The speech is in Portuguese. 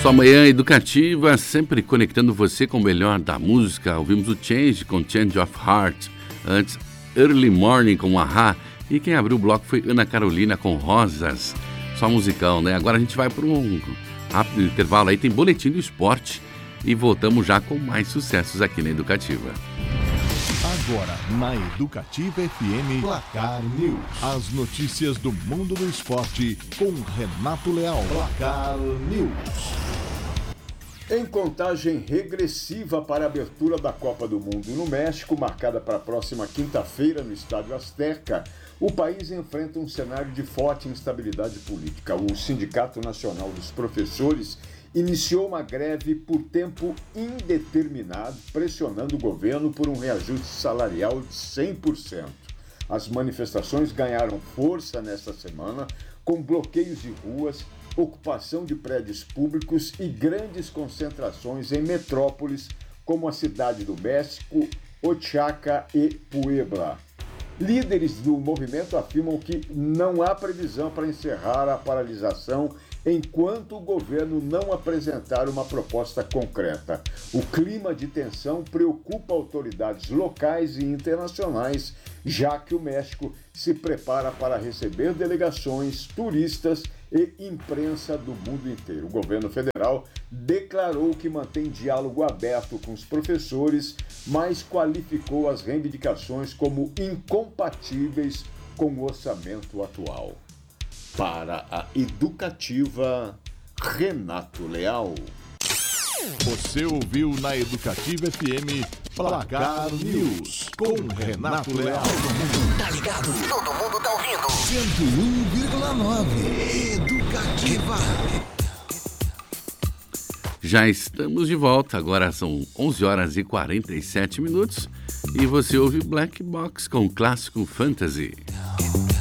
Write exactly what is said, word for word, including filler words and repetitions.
Sua manhã educativa, sempre conectando você com o melhor da música. Ouvimos o Change com Change of Heart, antes Early Morning com A-ha, e quem abriu o bloco foi Ana Carolina com Rosas. Só musicão, né? Agora a gente vai para um rápido intervalo, aí tem Boletim do Esporte e voltamos já com mais sucessos aqui na Educativa. Agora, na Educativa F M, Placar News. As notícias do mundo do esporte com Renato Leal. Placar News. Em contagem regressiva para a abertura da Copa do Mundo no México, marcada para a próxima quinta-feira no Estádio Azteca, o país enfrenta um cenário de forte instabilidade política. O Sindicato Nacional dos Professores iniciou uma greve por tempo indeterminado, pressionando o governo por um reajuste salarial de cem por cento. As manifestações ganharam força nesta semana, com bloqueios de ruas, ocupação de prédios públicos e grandes concentrações em metrópoles como a Cidade do México, Oaxaca e Puebla. Líderes do movimento afirmam que não há previsão para encerrar a paralisação enquanto o governo não apresentar uma proposta concreta. O clima de tensão preocupa autoridades locais e internacionais, já que o México se prepara para receber delegações, turistas e imprensa do mundo inteiro. O governo federal declarou que mantém diálogo aberto com os professores, mas qualificou as reivindicações como incompatíveis com o orçamento atual. Para a Educativa, Renato Leal. Você ouviu na Educativa F M Placar News com Renato Leal. Tá ligado? Todo mundo tá ouvindo. cento e um vírgula nove Educativa. Já estamos de volta, agora são onze horas e quarenta e sete minutos e você ouve Black Box com Clássico Fantasy.